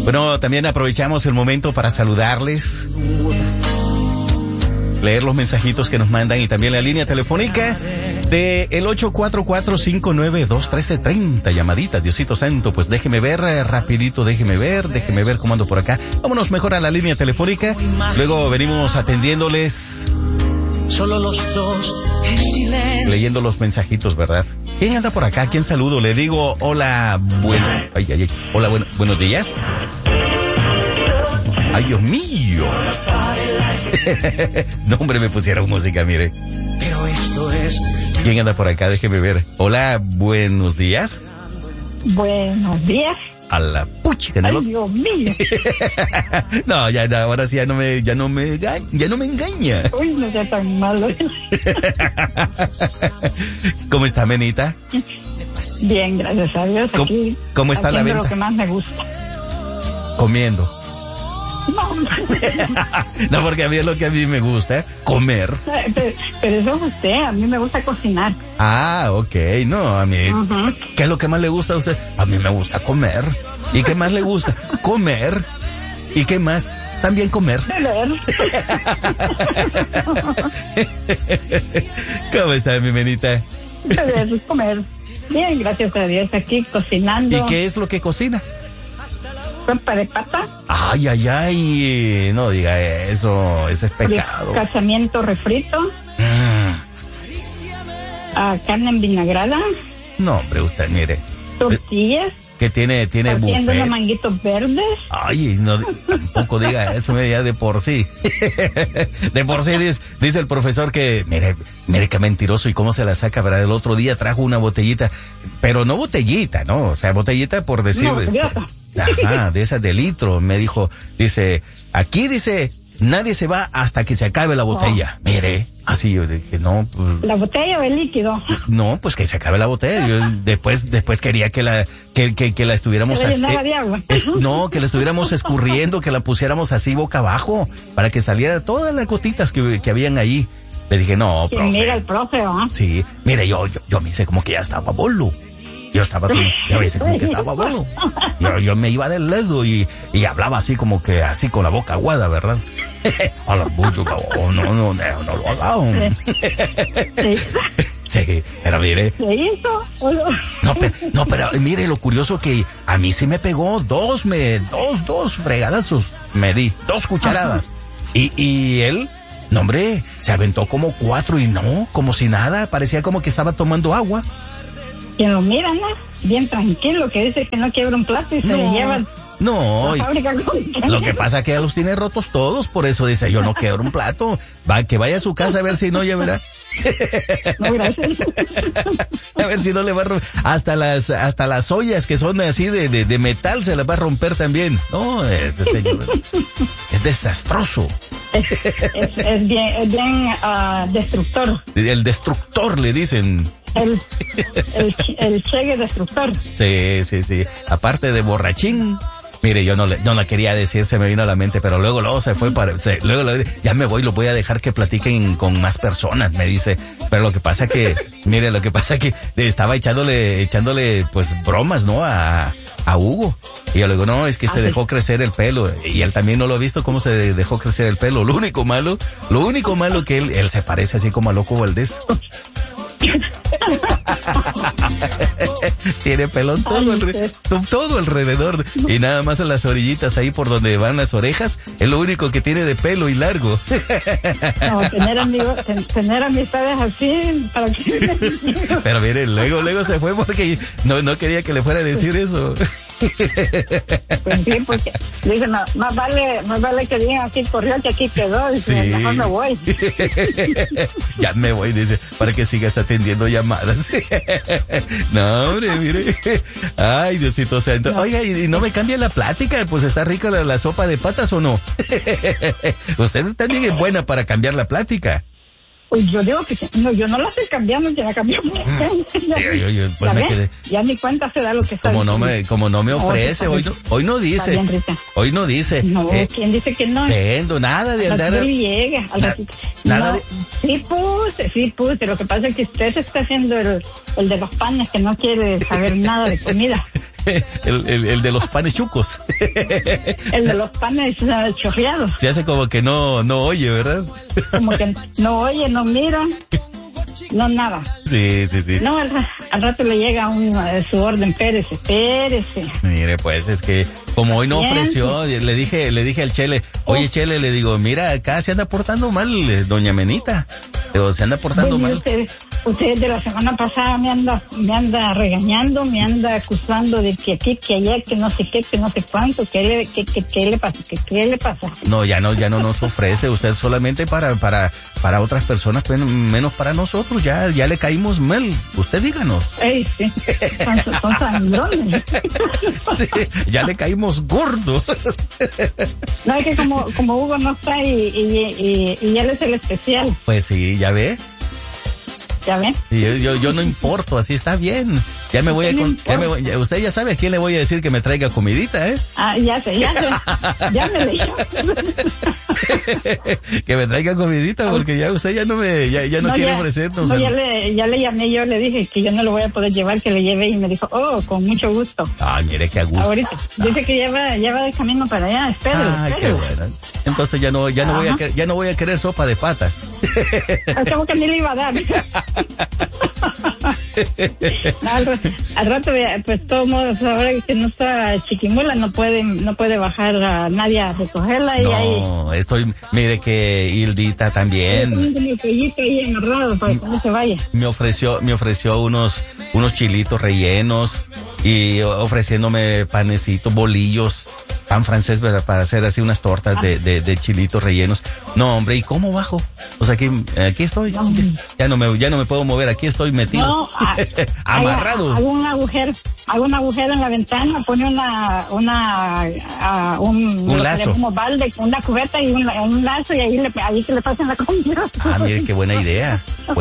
Bueno, también aprovechamos el momento para saludarles, leer los mensajitos que nos mandan y también la línea telefónica de el 844-592-1330. Llamaditas, Diosito Santo, pues déjeme ver rapidito, déjeme ver cómo ando por acá. Vámonos mejor a la línea telefónica, luego venimos atendiéndoles, solo los dos en silencio, leyendo los mensajitos, ¿verdad? ¿Quién anda por acá? ¿Quién saludo? Le digo hola, hola, buenos días. ¡Ay, Dios mío! No, hombre, me pusieron música, mire. Pero esto es... ¿Quién anda por acá? Déjeme ver. Hola, buenos días. Buenos días. A la pucha. ¡Ay, Dios mío! No, ahora sí ya no me engaña. Uy, no sea tan malo. ¿Cómo está, Menita? Bien, gracias a Dios. Aquí. ¿Cómo está la venta? Lo que más me gusta. Comiendo. No. No, porque a mí es lo que a mí me gusta, comer. Pero eso es usted, a mí me gusta cocinar. Ah, ok, no, a mí, ¿qué es lo que más le gusta a usted? A mí me gusta comer. ¿Y qué más le gusta? Comer. ¿Y qué más? También comer. ¿Cómo está, mi Menita? Comer. Bien, gracias a Dios, aquí cocinando. ¿Y qué es lo que cocina? Sopa de pata. Ay, no diga eso, ese es pecado. Casamiento refrito. Carne envinagrada. No, hombre, usted, mire. Tortillas. Que tiene buffet. Los manguitos verdes. Ay, no, tampoco diga eso, ya de por sí. De por sí dice el profesor que, mire qué mentiroso y cómo se la saca, ¿verdad? El otro día trajo una botellita, pero no botellita, ¿no? O sea, botellita por decir. Ajá, de esas de litro, me dijo, aquí nadie se va hasta que se acabe la botella. Mire, así yo dije, no, pues. ¿La botella o el líquido? No, pues que se acabe la botella. Yo después quería que la estuviéramos así. De agua. No, que la estuviéramos escurriendo, que la pusiéramos así boca abajo, para que saliera todas las gotitas que habían ahí. Le dije, no, profe. Mira el profe, ¿ah? Sí, mire, yo me hice como que ya estaba bolo. Yo estaba, ya ves, como que estaba bueno. Yo me iba del dedo y hablaba así como que así con la boca aguada, ¿verdad? Hola, mucho, no lo haga. Sí, pero mire. ¿Qué hizo? No, pero mire lo curioso que a mí sí me pegó dos fregadazos. Me di 2 cucharadas. Y él, no, hombre, se aventó como 4 y no, como si nada, parecía como que estaba tomando agua. Que lo miran, ¿no? Bien tranquilo, que dice que no quiebra un plato y se lleva. No, lo que pasa es que ya los tiene rotos todos, por eso dice, yo no quiebro un plato. Que vaya a su casa a ver si no, ya verá. No, gracias. A ver si no le va a romper. Hasta las ollas que son así de metal se las va a romper también. No, este señor es desastroso. Es bien destructor. El destructor, le dicen. El Chegue destructor. Sí. Aparte de borrachín. Mire, yo no la quería decir, se me vino a la mente, pero luego se fue luego ya me voy, lo voy a dejar que platiquen con más personas, me dice. Pero lo que pasa que estaba echándole pues bromas, ¿no? A Hugo. Y yo le digo, no, es que se dejó crecer el pelo. Y él también no lo ha visto cómo se dejó crecer el pelo. Lo único malo que él se parece así como a Loco Valdés. Tiene pelón todo alrededor y nada más en las orillitas ahí por donde van las orejas es lo único que tiene de pelo y largo. No, tener amistades así para que... Pero mire, luego se fue porque no quería que le fuera a decir eso. Pues sí, porque dice, más vale que digan aquí corrió que aquí quedó, dice, sí. Mejor me voy. Ya me voy, dice, para que sigas atendiendo llamadas. No, hombre, mire. Ay, Diosito Santo. No. Oiga, ¿y no me cambia la plática? Pues está rica la sopa de patas, ¿o no? Usted también es buena para cambiar la plática. Pues yo digo que no, yo no la estoy cambiando, ya la cambiamos. Ya ni cuenta se da lo que está diciendo. Como no me ofrece, hoy no dice. Bien, hoy no dice. No, ¿quién dice que no? Vendo, nada de andar. Llega, nada Sí puse. Lo que pasa es que usted se está haciendo el de los panes, que no quiere saber nada de comida. el de los panes chucos. El de los panes chorreados. Se hace como que no oye, ¿verdad? Como que no oye, no mira, no nada. Sí. No, al rato le llega su orden, espérese. Mire, pues es que como hoy no ofreció, le dije al Chele, oye Chele, le digo, mira, acá se anda portando mal, doña Menita. Se anda portando mal. Usted de la semana pasada me anda regañando, me anda acusando de que aquí, que allá, que no sé qué, que no sé cuánto, ¿qué le pasa? No, ya no nos ofrece usted solamente para otras personas, menos para nosotros, ya le caímos mal. Usted díganos. Ey, sí. Son sangrones. Sí, ya le caímos gordo. No, es que como Hugo no está y él es el especial. Pues sí, ya ve. ¿Ya ve? Yo no importo, así está bien. Usted ya sabe a quién le voy a decir que me traiga comidita, ¿eh? Ah, ya sé. Ya me leí. Que me traiga comidita, porque ya usted ya no quiere ofrecernos. No, ya le llamé, yo le dije que yo no lo voy a poder llevar, que le lleve, y me dijo, con mucho gusto. Ah, mire qué a gusto. Ahorita. Dice que ya va de camino para allá, espéralo. Qué bueno. Entonces ya no voy a querer sopa de patas. Como que ni le iba a dar. No, al rato, pues todos modos, ahora que no está Chiquimula, no puede bajar a nadie a recogerla. No, mire que Hildita también. Un pollito ahí amarrado para que no se vaya. Me ofreció unos chilitos rellenos y ofreciéndome panecitos, bolillos, pan francés para hacer así unas tortas de chilitos rellenos. No, hombre, ¿y cómo bajo? O sea, aquí estoy. No. Ya no me puedo mover, aquí estoy metido. No, amarrado. Hago un agujero en la ventana, pone un lazo. Como balde, una cubeta y un lazo, y ahí que le pasen la comida. Ah, mire, qué buena idea.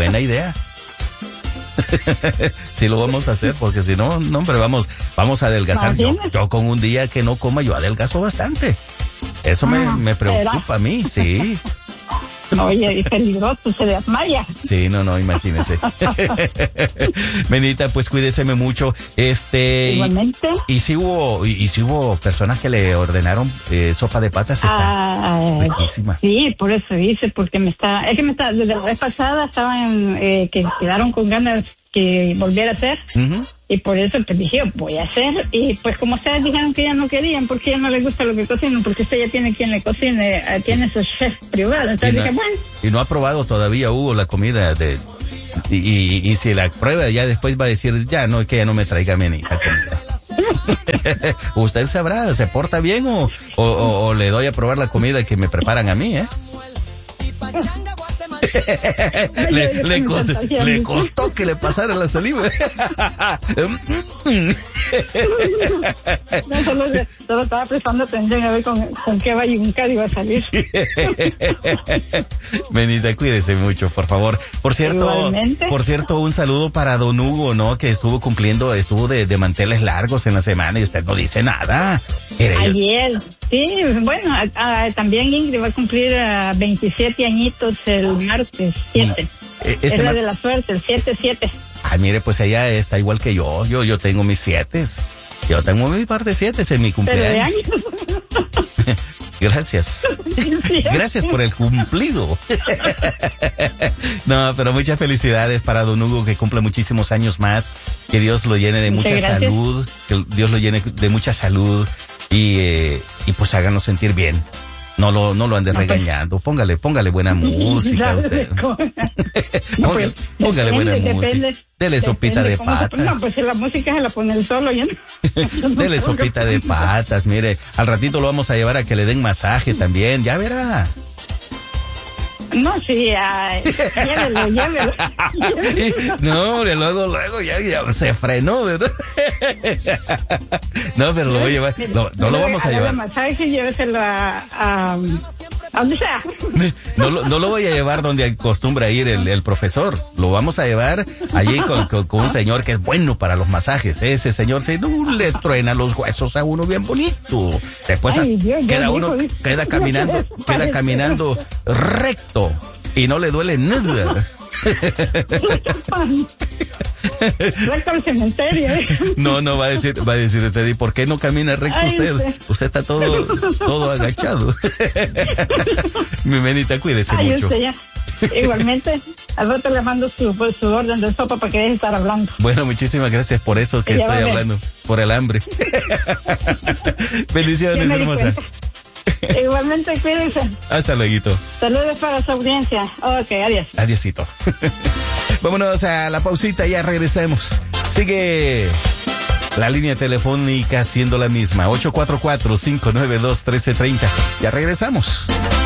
Sí lo vamos a hacer, porque si no, hombre, vamos a adelgazar. Yo con un día que no coma, yo adelgazo bastante. Eso me preocupa a mí, sí. Oye, es peligroso, se desmaya. Sí, no, imagínese. Menita, pues cuídeseme mucho. Igualmente. Y si hubo personas que le ordenaron sopa de patas, está riquísima. Sí, por eso hice, porque desde la vez pasada estaban, que quedaron con ganas que volviera a hacer. Uh-huh. Y por eso pues dije, voy a hacer. Y pues como ustedes dijeron que ya no querían, porque ya no les gusta lo que cocino, porque usted ya tiene quien le cocine, tiene su chef privado. Entonces dije, bueno. Y no ha probado todavía, Hugo, la comida y si la prueba ya después va a decir, que ya no me traiga Menita comida. Usted sabrá, ¿se porta bien o le doy a probar la comida que me preparan a mí, le costó que le pasara la saliva. No, solo estaba prestando atención a ver con qué bayunca iba a salir. Menita, cuídese mucho, por favor. Por cierto, un saludo para don Hugo, ¿no? Que estuvo de manteles largos en la semana y usted no dice nada. Ayer, sí, bueno, también Ingrid va a cumplir 27 añitos el martes 7. Es la de la suerte, el 7-7. Ay, mire, pues ella está igual que yo. Yo tengo mis 7. Yo tengo mi par de 7 en mi cumpleaños. Gracias. Gracias por el cumplido. No, pero muchas felicidades para don Hugo, que cumple muchísimos años más. Que Dios lo llene de mucha salud. Que Dios lo llene de mucha salud. Y pues háganos sentir bien. No lo ande regañando. Póngale buena música a usted. Póngale buena música. Dele sopita de patas. No, pues si la música se la pone el solo. Dele sopita de patas. Mire, al ratito lo vamos a llevar a que le den masaje también. Ya verá. No, sí, llévelo. No, luego ya se frenó, ¿verdad? No, pero lo voy a llevar. No lo vamos a llevar. Masaje, lléveselo a donde sea. No lo voy a llevar donde acostumbra ir el profesor. Lo vamos a llevar allí con un señor que es bueno para los masajes. Ese señor le truena los huesos a uno bien bonito. Después queda caminando recto y no le duele nada. Recto al cementerio. No, va a decir usted, ¿y por qué no camina recto usted? Usted está todo agachado. Mi menita, cuídese mucho. Igualmente, al rato le mando su orden de sopa para que deje de estar hablando. Bueno, muchísimas gracias por eso que estoy hablando, por el hambre. Bendiciones, hermosa. Igualmente, cuídense. Hasta luego. Saludos para su audiencia. Ok, adiós. Adiósito. Vámonos a la pausita, ya regresamos. Sigue la línea telefónica siendo la misma, 844-592-1330. Ya regresamos.